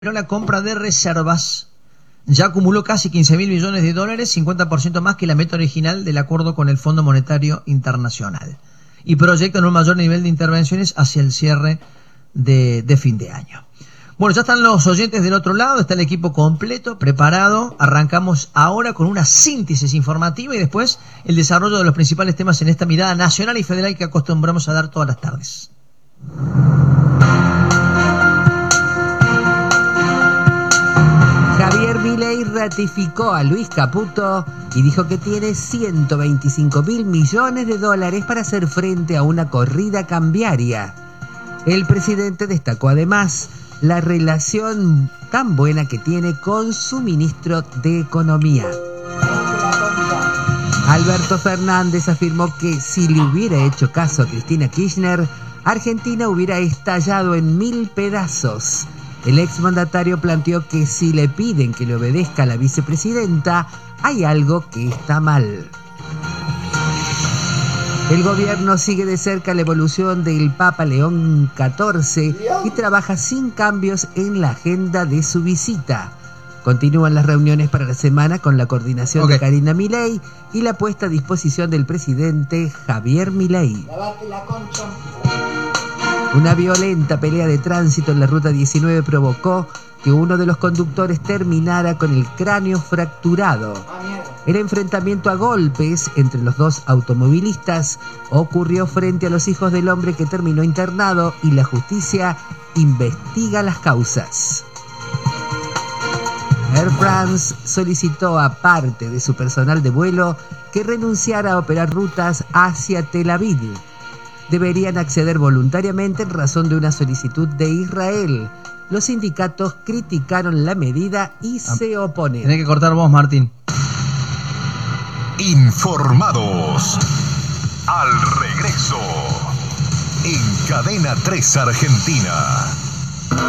la compra de reservas. Ya acumuló casi 15.000 millones de dólares, 50% más que la meta original del acuerdo con el Fondo Monetario Internacional. Y proyectan un mayor nivel de intervenciones hacia el cierre de fin de año. Bueno, ya están los oyentes del otro lado, está el equipo completo, preparado. Arrancamos ahora con una síntesis informativa y después el desarrollo de los principales temas en esta mirada nacional y federal que acostumbramos a dar todas las tardes. Javier Milei ratificó a Luis Caputo y dijo que tiene 125.000 millones de dólares para hacer frente a una corrida cambiaria. El presidente destacó además la relación tan buena que tiene con su ministro de Economía. Alberto Fernández afirmó que si le hubiera hecho caso a Cristina Kirchner, Argentina hubiera estallado en 1000 pedazos. El exmandatario planteó que si le piden que le obedezca a la vicepresidenta, hay algo que está mal. El gobierno sigue de cerca la evolución del Papa León XIV y trabaja sin cambios en la agenda de su visita. Continúan las reuniones para la semana con la coordinación de Karina Milei y la puesta a disposición del presidente Javier Milei. Una violenta pelea de tránsito en la Ruta 19 provocó que uno de los conductores terminara con el cráneo fracturado. El enfrentamiento a golpes entre los dos automovilistas ocurrió frente a los hijos del hombre que terminó internado y la justicia investiga las causas. Air France solicitó a parte de su personal de vuelo que renunciara a operar rutas hacia Tel Aviv. Deberían acceder voluntariamente en razón de una solicitud de Israel. Los sindicatos criticaron la medida y se oponen. Tenés que cortar vos, Martín. Informados. Al regreso. En Cadena 3 Argentina.